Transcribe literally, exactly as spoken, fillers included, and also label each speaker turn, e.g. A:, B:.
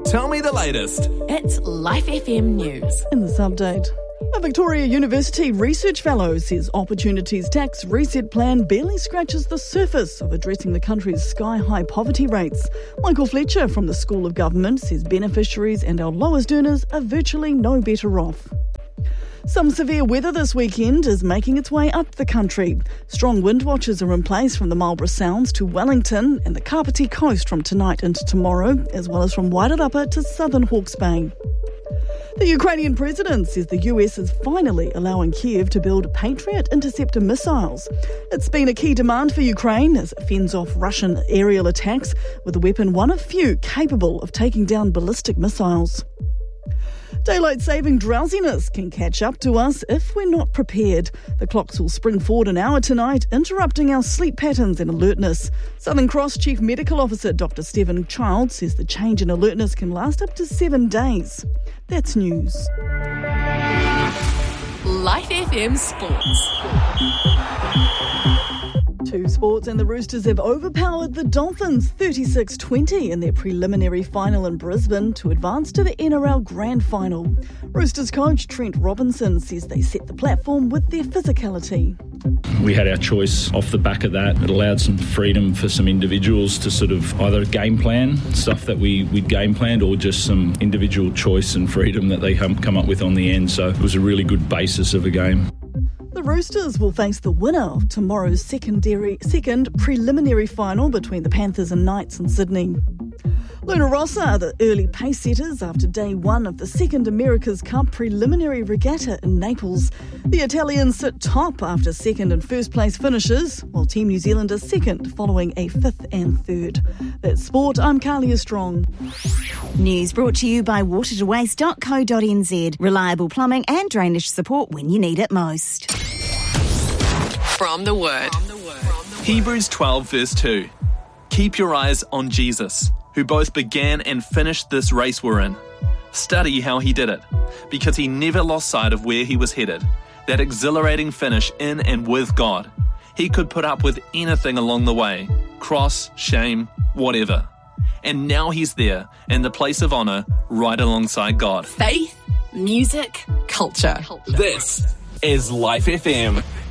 A: Tell me the latest.
B: It's Life F M News.
C: In this update, a Victoria University research fellow says Opportunity's tax reset plan barely scratches the surface of addressing the country's sky-high poverty rates. Michael Fletcher from the School of Government says beneficiaries and our lowest earners are virtually no better off. Some severe weather this weekend is making its way up the country. Strong wind watches are in place from the Marlborough Sounds to Wellington and the Kapiti Coast from tonight into tomorrow, as well as from Wairarapa to southern Hawke's Bay. The Ukrainian president says the U S is finally allowing Kiev to build Patriot interceptor missiles. It's been a key demand for Ukraine as it fends off Russian aerial attacks with a weapon one of few capable of taking down ballistic missiles. Daylight saving drowsiness can catch up to us if we're not prepared. The clocks will spring forward an hour tonight, interrupting our sleep patterns and alertness. Southern Cross Chief Medical Officer Doctor Stephen Child says the change in alertness can last up to seven days. That's news.
B: Life F M Sports.
C: Two sports, and the Roosters have overpowered the Dolphins thirty-six twenty in their preliminary final in Brisbane to advance to the N R L Grand Final. Roosters coach Trent Robinson says they set the platform with their physicality.
D: We had our choice off the back of that. It allowed some freedom for some individuals to sort of either game plan stuff that we, we'd game planned or just some individual choice and freedom that they come up with on the end. So it was a really good basis of a game.
C: The Roosters will face the winner of tomorrow's secondary, second preliminary final between the Panthers and Knights in Sydney. Luna Rossa are the early pace setters after day one of the second America's Cup preliminary regatta in Naples. The Italians sit top after second and first place finishes, while Team New Zealand is second following a fifth and third. That's sport. I'm Carlia Strong.
E: News brought to you by water to waste dot co dot n z. Reliable plumbing and drainage support when you need it most.
B: From the Word.
A: Hebrews twelve verse two. Keep your eyes on Jesus, who both began and finished this race we're in. Study how he did it, because he never lost sight of where he was headed, that exhilarating finish in and with God. He could put up with anything along the way, cross, shame, whatever. And now he's there, in the place of honour, right alongside God.
B: Faith, music, culture.
A: This is Life F M.